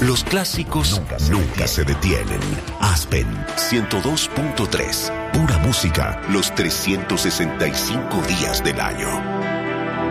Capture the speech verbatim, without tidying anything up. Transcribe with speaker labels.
Speaker 1: Los clásicos nunca se, nunca se detienen. Aspen ciento dos punto tres. Pura música los trescientos sesenta y cinco días del año.